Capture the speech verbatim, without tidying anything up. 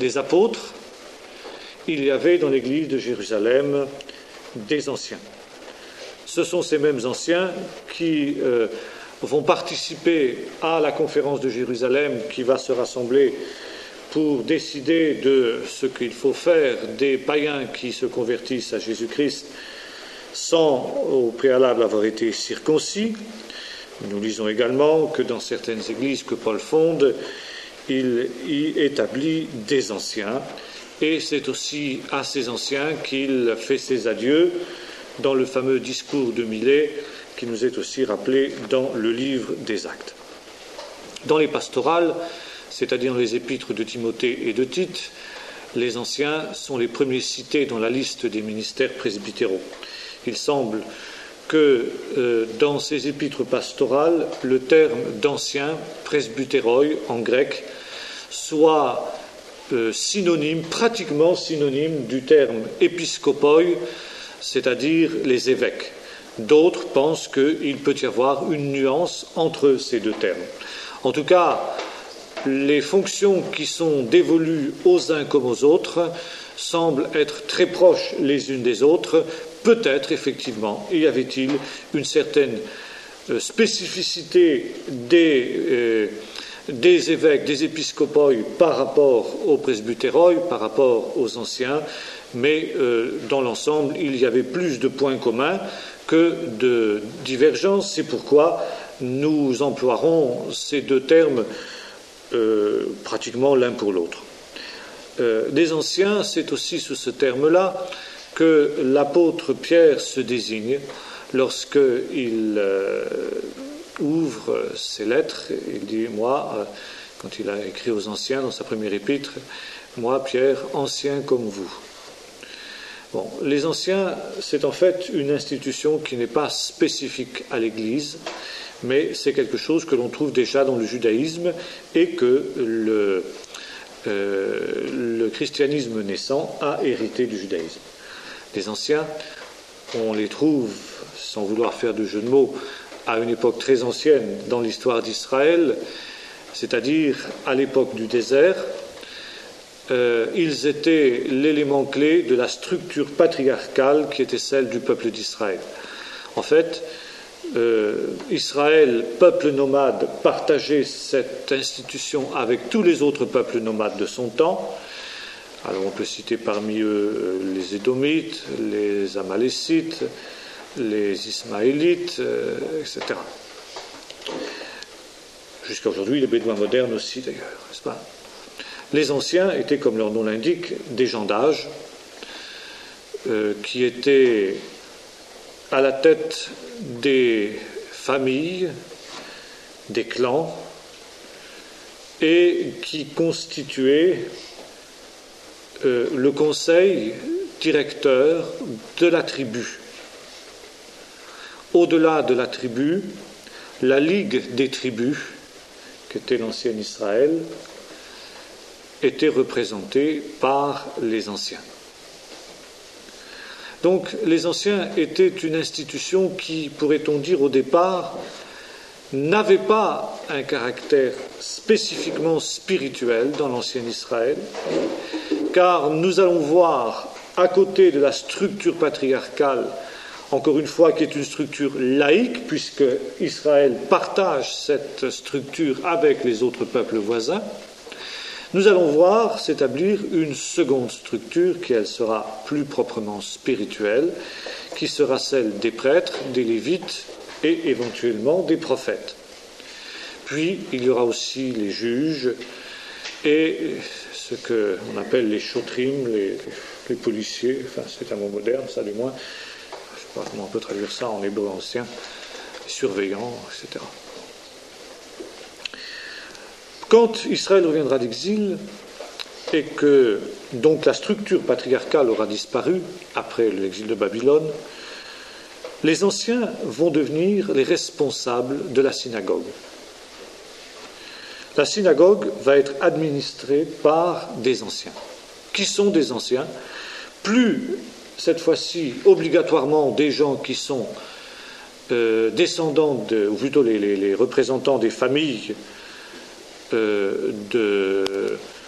des apôtres, il y avait dans l'église de Jérusalem des anciens. Ce sont ces mêmes anciens qui euh, vont participer à la conférence de Jérusalem qui va se rassembler pour décider de ce qu'il faut faire des païens qui se convertissent à Jésus-Christ sans au préalable avoir été circoncis. Nous lisons également que dans certaines églises que Paul fonde, il y établit des anciens, et c'est aussi à ces anciens qu'il fait ses adieux dans le fameux discours de Milet qui nous est aussi rappelé dans le livre des Actes. Dans les pastorales, c'est-à-dire dans les épîtres de Timothée et de Tite, les anciens sont les premiers cités dans la liste des ministères presbytéraux. Il semble que euh, dans ces épîtres pastorales, le terme d'ancien, presbytéroi en grec, soit euh, synonyme, pratiquement synonyme du terme épiscopoi, c'est-à-dire les évêques. D'autres pensent qu'il peut y avoir une nuance entre ces deux termes. En tout cas, les fonctions qui sont dévolues aux uns comme aux autres semblent être très proches les unes des autres. Peut-être, effectivement, y avait-il une certaine euh, spécificité des, euh, des évêques, des épiscopoi par rapport aux presbytéroi, par rapport aux anciens, mais euh, dans l'ensemble, il y avait plus de points communs que de divergences. C'est pourquoi nous emploierons ces deux termes euh, pratiquement l'un pour l'autre. Euh, des anciens, c'est aussi sous ce terme-là que l'apôtre Pierre se désigne lorsqu'il euh, ouvre ses lettres. Il dit, moi, euh, quand il a écrit aux anciens dans sa première épître, moi, Pierre, ancien comme vous. Bon, les anciens, c'est en fait une institution qui n'est pas spécifique à l'Église, mais c'est quelque chose que l'on trouve déjà dans le judaïsme et que le, euh, le christianisme naissant a hérité du judaïsme. Les anciens, on les trouve, sans vouloir faire de jeu de mots, à une époque très ancienne dans l'histoire d'Israël, c'est-à-dire à l'époque du désert. Euh, ils étaient l'élément clé de la structure patriarcale qui était celle du peuple d'Israël. En fait, euh, Israël, peuple nomade, partageait cette institution avec tous les autres peuples nomades de son temps. Alors on peut citer parmi eux les Édomites, les Amalécites, les Ismaélites, euh, et cetera. Jusqu'à aujourd'hui, les Bédouins modernes aussi d'ailleurs, n'est-ce pas ? Les anciens étaient, comme leur nom l'indique, des gens d'âge euh, qui étaient à la tête des familles, des clans, et qui constituaient euh, le conseil directeur de la tribu. Au-delà de la tribu, la Ligue des tribus, qu'était l'ancien Israël, était représentée par les anciens. Donc les anciens étaient une institution qui, pourrait-on dire au départ, n'avait pas un caractère spécifiquement spirituel dans l'ancien Israël, car nous allons voir, à côté de la structure patriarcale, encore une fois, qui est une structure laïque, puisque Israël partage cette structure avec les autres peuples voisins, nous allons voir s'établir une seconde structure qui, elle, sera plus proprement spirituelle, qui sera celle des prêtres, des lévites et éventuellement des prophètes. Puis, il y aura aussi les juges et ce qu'on appelle les chotrim, les, les policiers, enfin c'est un mot moderne, ça du moins, je ne sais pas comment on peut traduire ça en hébreu ancien, les surveillants, et cetera. Quand Israël reviendra d'exil et que donc la structure patriarcale aura disparu après l'exil de Babylone, les anciens vont devenir les responsables de la synagogue. La synagogue va être administrée par des anciens. Qui sont des anciens ? Plus, cette fois-ci, obligatoirement des gens qui sont euh, descendants, de, ou plutôt les, les, les représentants des familles Euh, de,